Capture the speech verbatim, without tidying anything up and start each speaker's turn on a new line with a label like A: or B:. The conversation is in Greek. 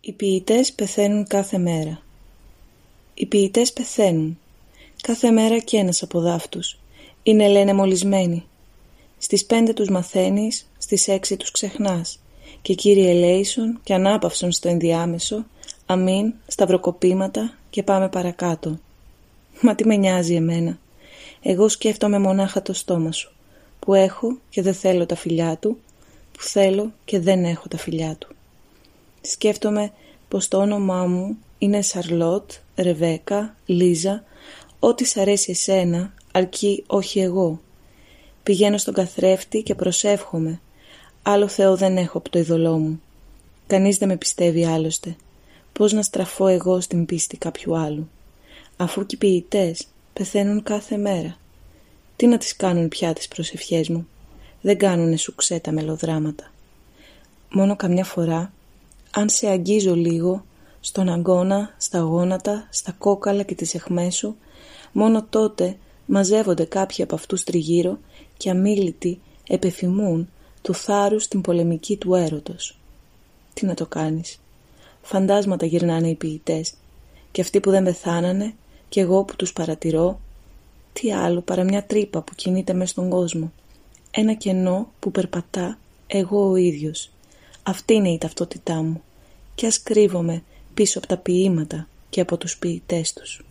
A: Οι ποιητές πεθαίνουν κάθε μέρα. Οι ποιητές πεθαίνουν. Κάθε μέρα κι ένας από δάφτους. Είναι, λένε, μολυσμένοι. Στις πέντε τους μαθαίνεις, στις έξι τους ξεχνάς. Και κύριε ελέησον και ανάπαυσον στο ενδιάμεσο, αμήν, σταυροκοπήματα και πάμε παρακάτω. Μα τι με νοιάζει εμένα. Εγώ σκέφτομαι μονάχα το στόμα σου, που έχω και δεν θέλω τα φιλιά του, που θέλω και δεν έχω τα φιλιά του. Σκέφτομαι πως το όνομά μου είναι Σαρλότ, Ρεβέκα, Λίζα, ό,τι σ' αρέσει εσένα, αρκεί όχι εγώ. Πηγαίνω στον καθρέφτη και προσεύχομαι. Άλλο Θεό δεν έχω από το ειδωλό μου. Κανείς δεν με πιστεύει άλλωστε. Πώς να στραφώ εγώ στην πίστη κάποιου άλλου, αφού και οι ποιητές πεθαίνουν κάθε μέρα. Τι να τις κάνουν πια τις προσευχές μου. Δεν κάνουνε σουξέ τα μελοδράματα. Μόνο καμιά φορά, αν σε αγγίζω λίγο, στον αγκώνα, στα γόνατα, στα κόκαλα και τις αιχμές σου, μόνο τότε μαζεύονται κάποιοι από αυτούς τριγύρω και αμίλητοι επεφημούν του θάρρους την πολεμική του έρωτος. Τι να το κάνεις. Φαντάσματα γυρνάνε οι ποιητές, και αυτοί που δεν πεθάνανε, και εγώ που τους παρατηρώ, τι άλλο παρά μια τρύπα που κινείται μες στον κόσμο. Ένα κενό που περπατά εγώ ο ίδιος. Αυτή είναι η ταυτότητά μου, και ας κρύβομαι πίσω από τα ποίηματα και από τους ποιητές τους.